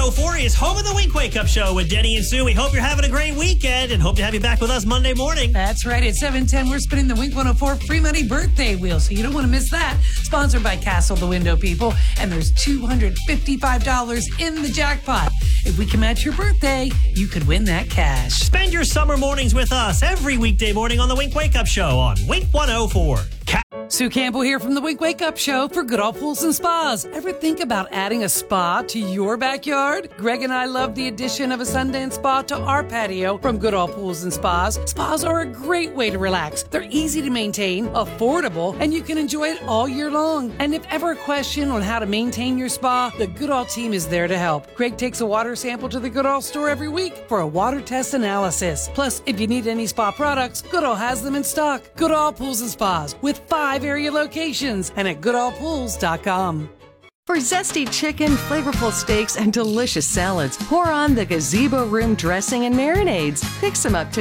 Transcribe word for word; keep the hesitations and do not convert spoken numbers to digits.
oh four is home of the Wink Wake Up Show with Denny and Sue. We hope you're having a great weekend and hope to have you back with us Monday morning. That's right. At seven ten, we're spinning the Wink one oh four free money birthday wheel, so you don't want to miss that. Sponsored by Castle the Window People, and there's two hundred fifty-five dollars in the jackpot. If we can match your birthday, you could win that cash. Spend your summer mornings with us every weekday morning on the Wink Wake Up Show on Wink one oh four. Ca- Sue Campbell here from the Wink Wake Up Show for Goodall Pools and Spas. Ever think about adding a spa to your backyard? Greg and I love the addition of a Sundance Spa to our patio from Goodall Pools and Spas. Spas are a great way to relax. They're easy to maintain, affordable, and you can enjoy it all year long. And if ever a question on how to maintain your spa, the Goodall team is there to help. Greg takes a water sample to the Goodall store every week for a water test analysis. Plus, if you need any spa products, Goodall has them in stock. Goodall Pools and Spas with five area locations and at goodall pools dot com. For zesty chicken, flavorful steaks, and delicious salads, pour on the Gazebo Room dressing and marinades. Pick some up today.